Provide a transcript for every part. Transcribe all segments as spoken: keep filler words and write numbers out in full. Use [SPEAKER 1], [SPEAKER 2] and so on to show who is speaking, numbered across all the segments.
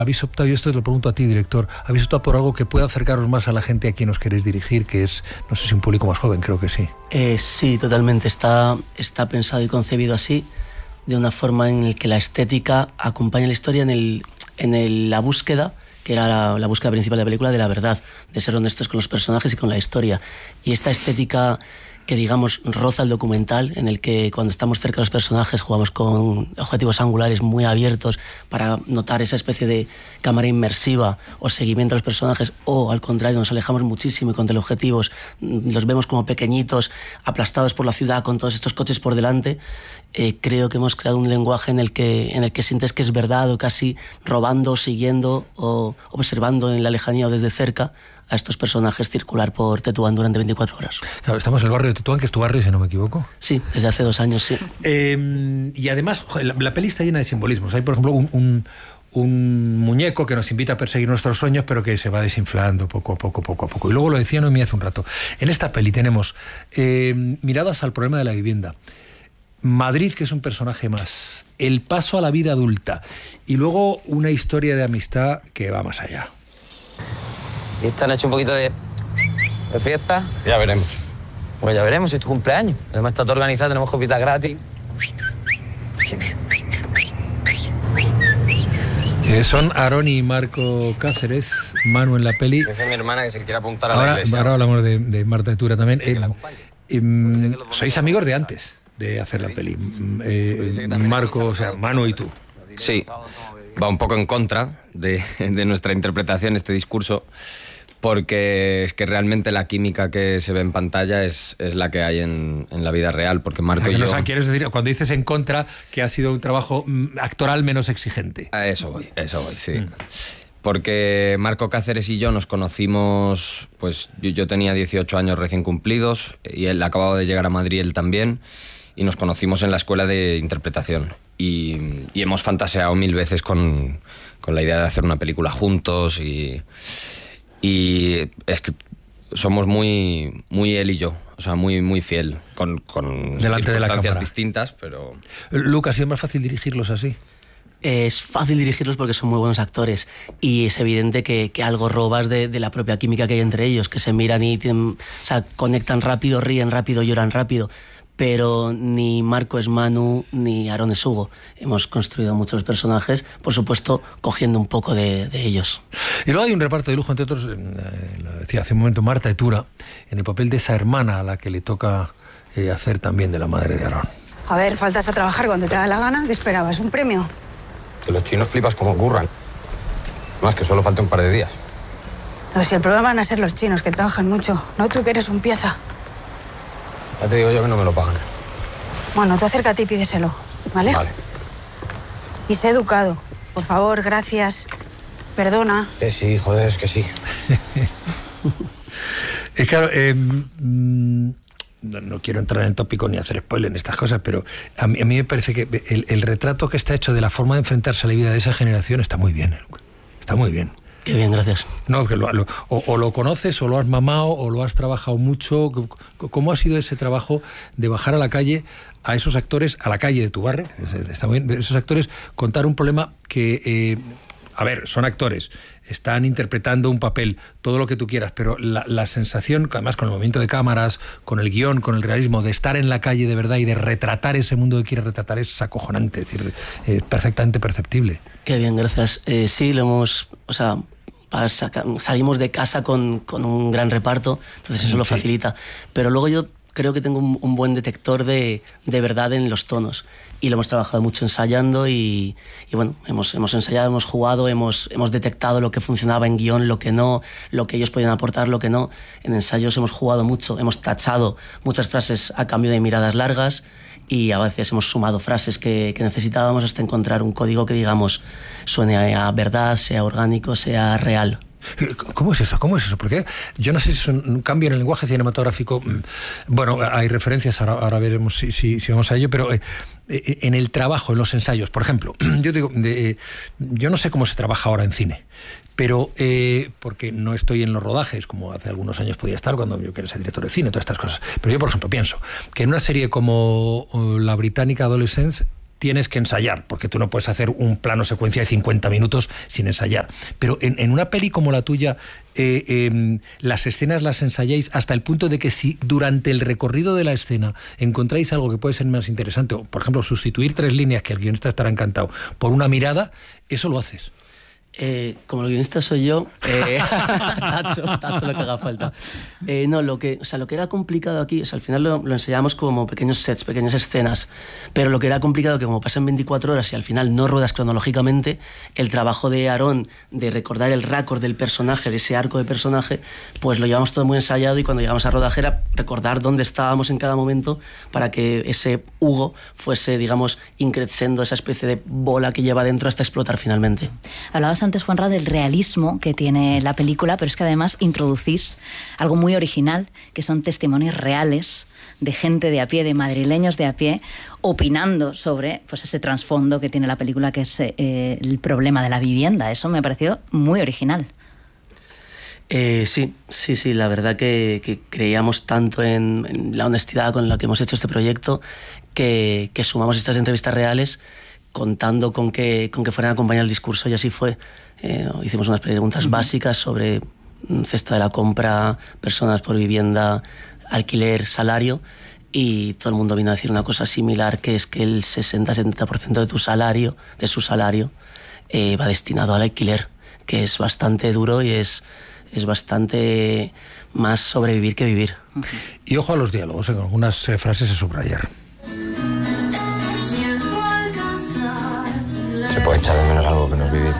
[SPEAKER 1] Habéis optado, y esto te lo pregunto a ti, director, habéis optado por algo que pueda acercaros más a la gente a quien os queréis dirigir, que es, no sé si un público más joven, creo que sí.
[SPEAKER 2] Eh, sí, totalmente. Está, está pensado y concebido así, de una forma en la que la estética acompaña la historia en, el, en el, la búsqueda, que era la, la búsqueda principal de la película, de la verdad, de ser honestos con los personajes y con la historia. Y esta estética que, digamos, roza el documental, en el que cuando estamos cerca de los personajes jugamos con objetivos angulares muy abiertos para notar esa especie de cámara inmersiva o seguimiento a los personajes, o al contrario, nos alejamos muchísimo y con teleobjetivos los vemos como pequeñitos, aplastados por la ciudad con todos estos coches por delante. Eh, creo que hemos creado un lenguaje en el que, en el que sientes que es verdad, o casi robando, siguiendo o observando en la lejanía o desde cerca a estos personajes circular por Tetuán durante veinticuatro horas.
[SPEAKER 1] Claro, estamos en el barrio de Tetuán, que es tu barrio, si no me equivoco.
[SPEAKER 2] Sí, desde hace dos años, sí.
[SPEAKER 1] Eh, y además, joder, la, la peli está llena de simbolismos. Hay, por ejemplo, un, un, un muñeco que nos invita a perseguir nuestros sueños, pero que se va desinflando poco a poco, poco a poco. Y luego lo decía Noemí hace un rato. En esta peli tenemos eh, miradas al problema de la vivienda, Madrid, que es un personaje más, el paso a la vida adulta, y luego una historia de amistad que va más allá.
[SPEAKER 3] ¿Y esta noche un poquito de, de fiesta? Ya veremos. Pues ya veremos, es tu cumpleaños. Además está todo organizado, tenemos copitas gratis.
[SPEAKER 1] Eh, son Aarón y Marco Cáceres, Manu en la peli.
[SPEAKER 3] Esa es mi hermana que se quiere apuntar a
[SPEAKER 1] ahora,
[SPEAKER 3] la iglesia.
[SPEAKER 1] Ahora hablamos de, de Marta Tura también. Eh, eh, sois amigos de antes de hacer la peli. Eh, Marco, o sea, Manu y tú.
[SPEAKER 3] Sí, va un poco en contra de, de nuestra interpretación este discurso, porque es que realmente la química que se ve en pantalla es, es la que hay en, en la vida real, porque Marco, o sea, que
[SPEAKER 1] y yo...
[SPEAKER 3] O sea,
[SPEAKER 1] quieres decir, cuando dices en contra, que ha sido un trabajo actoral menos exigente.
[SPEAKER 3] A eso voy, eso voy, sí. Mm. Porque Marco Cáceres y yo nos conocimos, pues yo, yo tenía dieciocho años recién cumplidos, y él acababa de llegar a Madrid, él también, y nos conocimos en la escuela de interpretación. Y, y hemos fantaseado mil veces con, con la idea de hacer una película juntos, y... Y es que somos muy, muy él y yo, o sea, muy, muy fiel, con, con
[SPEAKER 1] delante de la cámara,
[SPEAKER 3] distintas, pero...
[SPEAKER 1] Lucas, ¿es más fácil dirigirlos así?
[SPEAKER 2] Es fácil dirigirlos porque son muy buenos actores, y es evidente que, que algo robas de, de la propia química que hay entre ellos, que se miran y tienen, o sea, conectan rápido, ríen rápido, lloran rápido. Pero ni Marco es Manu, ni Aarón es Hugo. Hemos construido muchos personajes, por supuesto, cogiendo un poco de, de ellos.
[SPEAKER 1] Y luego hay un reparto de lujo, entre otros, eh, lo decía hace un momento, Marta Tura, en el papel de esa hermana a la que le toca eh, hacer también de la madre de Aarón.
[SPEAKER 4] A ver, faltas a trabajar cuando te da la gana. ¿Qué esperabas? ¿Un premio?
[SPEAKER 5] Que los chinos flipas como curran. Más que solo falta un par de días.
[SPEAKER 4] No, si el problema van a ser los chinos, que trabajan mucho. No tú, que eres un pieza.
[SPEAKER 5] Ya te digo yo que no me lo pagan.
[SPEAKER 4] Bueno, tú acércate y pídeselo, ¿vale?
[SPEAKER 5] Vale.
[SPEAKER 4] Y sé educado. Por favor, gracias. Perdona.
[SPEAKER 5] Que sí, joder, es que sí.
[SPEAKER 1] Es claro, eh, no, no quiero entrar en el tópico ni hacer spoiler en estas cosas, pero a mí, a mí me parece que el, el retrato que está hecho de la forma de enfrentarse a la vida de esa generación está muy bien, está muy bien.
[SPEAKER 2] Qué bien, gracias.
[SPEAKER 1] No, que lo, lo, o, o lo conoces, o lo has mamado, o lo has trabajado mucho. ¿Cómo ha sido ese trabajo de bajar a la calle a esos actores, a la calle de tu barrio? Está muy bien, esos actores contar un problema que, eh, a ver, son actores, están interpretando un papel, todo lo que tú quieras, pero la, la sensación, además con el movimiento de cámaras, con el guión, con el realismo, de estar en la calle de verdad y de retratar ese mundo que quiere retratar es acojonante, es decir, es perfectamente perceptible.
[SPEAKER 2] Qué bien, gracias. Eh, sí, lo hemos, o sea, para sacar, salimos de casa con, con un gran reparto, entonces eso sí lo facilita. Pero luego yo creo que tengo un, un buen detector de, de verdad en los tonos, y lo hemos trabajado mucho ensayando, y, y bueno, hemos, hemos ensayado, hemos jugado, hemos, hemos detectado lo que funcionaba en guión, lo que no, lo que ellos podían aportar, lo que no. En ensayos hemos jugado mucho, hemos tachado muchas frases a cambio de miradas largas, y a veces hemos sumado frases que, que necesitábamos hasta encontrar un código que, digamos, suene a verdad, sea orgánico, sea real.
[SPEAKER 1] ¿Cómo es eso? ¿Cómo es eso? Porque yo no sé si es un cambio en el lenguaje cinematográfico. Bueno, hay referencias, ahora, ahora veremos si, si, si vamos a ello, pero eh, en el trabajo, en los ensayos, por ejemplo, yo digo, de, yo no sé cómo se trabaja ahora en cine, pero eh, porque no estoy en los rodajes, como hace algunos años podía estar cuando yo quería ser director de cine, todas estas cosas. Pero yo, por ejemplo, pienso que en una serie como la británica Adolescence, tienes que ensayar, porque tú no puedes hacer un plano secuencia de cincuenta minutos sin ensayar. Pero en, en una peli como la tuya, eh, eh, las escenas las ensayáis hasta el punto de que si durante el recorrido de la escena encontráis algo que puede ser más interesante, o por ejemplo sustituir tres líneas, que el guionista estará encantado, por una mirada, eso lo haces.
[SPEAKER 2] Eh, como el guionista soy yo, eh, tacho, tacho lo que haga falta. Eh, no, lo que, o sea, lo que era complicado aquí, o sea, al final lo, lo ensayamos como pequeños sets, pequeñas escenas, pero lo que era complicado, que como pasan veinticuatro horas y al final no ruedas cronológicamente, el trabajo de Aarón de recordar el récord del personaje, de ese arco de personaje, pues lo llevamos todo muy ensayado, y cuando llegamos a rodaje era recordar dónde estábamos en cada momento para que ese Hugo fuese, digamos, increciendo esa especie de bola que lleva dentro hasta explotar finalmente.
[SPEAKER 6] Hablabas antes, Juanra, del realismo que tiene la película, pero es que además introducís algo muy original, que son testimonios reales de gente de a pie, de madrileños de a pie, opinando sobre pues, ese trasfondo que tiene la película, que es eh, el problema de la vivienda. Eso me ha parecido muy original.
[SPEAKER 2] Eh, sí, sí, sí, la verdad que, que creíamos tanto en, en la honestidad con la que hemos hecho este proyecto que, que sumamos estas entrevistas reales contando con que, con que fueran a acompañar el discurso, y así fue. Eh, hicimos unas preguntas uh-huh. básicas sobre cesta de la compra, personas por vivienda, alquiler, salario, y todo el mundo vino a decir una cosa similar, que es que el sesenta a setenta por ciento de tu salario, de su salario, eh, va destinado al alquiler, que es bastante duro y es, es bastante más sobrevivir que vivir.
[SPEAKER 1] Uh-huh. Y ojo a los diálogos, en algunas eh, frases a subrayar.
[SPEAKER 5] Se puede echar de menos algo que no es vivir.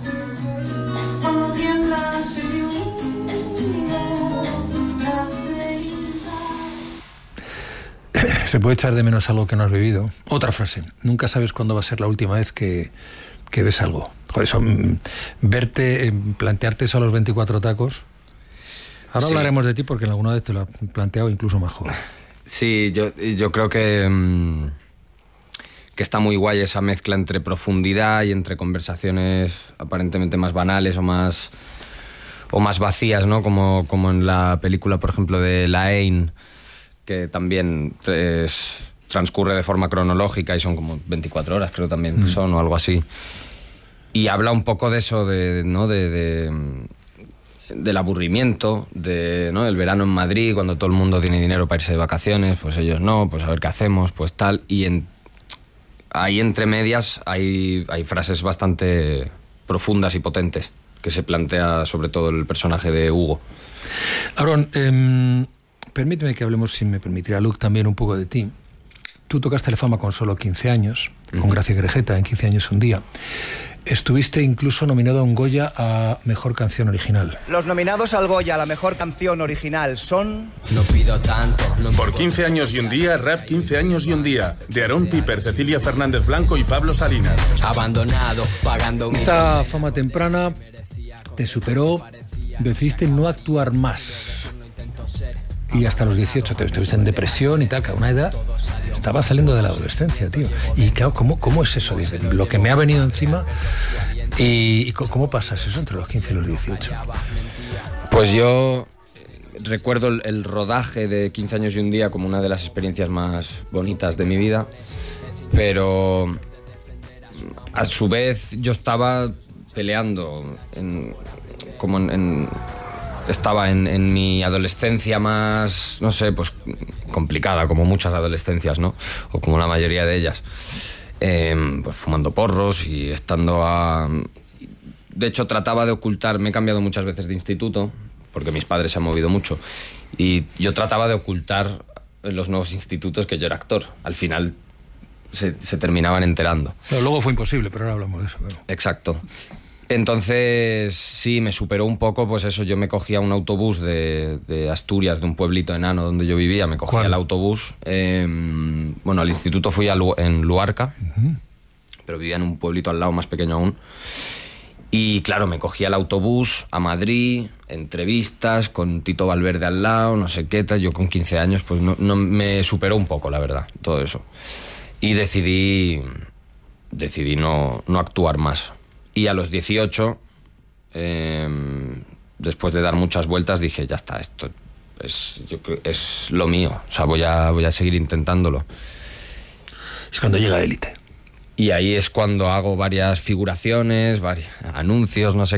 [SPEAKER 1] Se puede echar de menos algo que no has vivido. Otra frase. Nunca sabes cuándo va a ser la última vez que, que ves algo. Joder, eso, verte, plantearte eso a los veinticuatro tacos. Ahora sí. Hablaremos de ti, porque alguna vez te lo he planteado incluso mejor.
[SPEAKER 3] Sí, yo, yo creo que... Mmm... que está muy guay esa mezcla entre profundidad y entre conversaciones aparentemente más banales o más, o más vacías, ¿no? Como, como en la película, por ejemplo, de La Haine, que también es, transcurre de forma cronológica y son como veinticuatro horas, creo también mm. son, o algo así. Y habla un poco de eso, de, ¿no? de, de, del aburrimiento, de, ¿no? del verano en Madrid, cuando todo el mundo tiene dinero para irse de vacaciones, pues ellos no, pues a ver qué hacemos, pues tal. Y en ahí entre medias hay, hay frases bastante profundas y potentes que se plantea sobre todo el personaje de Hugo.
[SPEAKER 1] Aarón, eh, permíteme que hablemos, si me permitirá Luc, también un poco de ti. Tú tocaste la fama con solo quince años, uh-huh. con Gracia Grejeta, en quince años un día. Estuviste incluso nominado a un Goya a Mejor Canción Original.
[SPEAKER 7] Los nominados al Goya a la Mejor Canción Original son...
[SPEAKER 8] No pido tanto. No
[SPEAKER 9] Por quince años y un día, rap quince años y un día. De Aarón Piper, Cecilia Fernández Blanco y Pablo Salinas.
[SPEAKER 8] Abandonado, pagando...
[SPEAKER 1] Esa fama temprana te superó, decidiste no actuar más. Y hasta los dieciocho te estuviste en depresión y tal, que a una edad estaba saliendo de la adolescencia, tío. Y claro, ¿cómo, cómo es eso? Dice, lo que me ha venido encima. ¿Y, y cómo pasas eso entre los quince y los dieciocho?
[SPEAKER 3] Pues yo recuerdo el, el rodaje de quince años y un día como una de las experiencias más bonitas de mi vida, pero a su vez yo estaba peleando en, como en... en estaba en, en mi adolescencia más, no sé, pues complicada, como muchas adolescencias, ¿no? O como la mayoría de ellas. Eh, pues fumando porros y estando a... De hecho, trataba de ocultar, me he cambiado muchas veces de instituto, porque mis padres se han movido mucho, y yo trataba de ocultar en los nuevos institutos que yo era actor. Al final se, se terminaban enterando.
[SPEAKER 1] Pero luego fue imposible, pero ahora hablamos de eso. Claro.
[SPEAKER 3] Exacto. Entonces, sí, me superó un poco, pues eso, yo me cogía un autobús de, de Asturias, de un pueblito enano donde yo vivía, me cogía ¿Cuál? el autobús. Eh, bueno, al instituto fui a Lu, en Luarca, uh-huh. pero vivía en un pueblito al lado, más pequeño aún. Y claro, me cogía el autobús a Madrid, entrevistas con Tito Valverde al lado, no sé qué tal. Yo con quince años, pues no, no me superó un poco, la verdad, todo eso. Y decidí, decidí no, no actuar más. Y a los dieciocho, eh, después de dar muchas vueltas, dije, ya está, esto es, yo creo, es lo mío. O sea, voy a, voy a seguir intentándolo.
[SPEAKER 1] Es cuando llega Élite.
[SPEAKER 3] Y ahí es cuando hago varias figuraciones, varios anuncios, no sé